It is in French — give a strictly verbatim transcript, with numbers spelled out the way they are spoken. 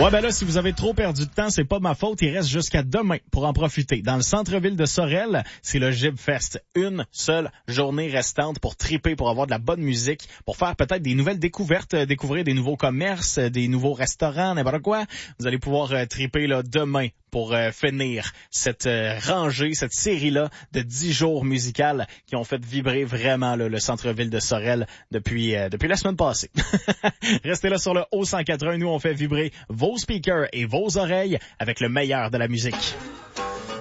Ouais, ben là, si vous avez trop perdu de temps, c'est pas ma faute. Il reste jusqu'à demain pour en profiter. Dans le centre-ville de Sorel, c'est le Gibfest. Une seule journée restante pour triper, pour avoir de la bonne musique, pour faire peut-être des nouvelles découvertes, euh, découvrir des nouveaux commerces, euh, des nouveaux restaurants, n'importe quoi. Vous allez pouvoir euh, triper là demain pour euh, finir cette euh, rangée, cette série-là de dix jours musicales qui ont fait vibrer vraiment là, le centre-ville de Sorel depuis euh, depuis la semaine passée. Restez là sur le haut cent quatre-vingts. Nous, on fait vibrer vos speakers et vos oreilles avec le meilleur de la musique.